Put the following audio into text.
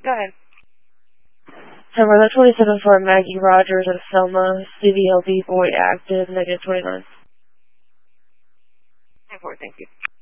Go ahead. Hammer 27 for Maggie Rogers of Selma, CVLB boy active, -29. 10-4, thank you.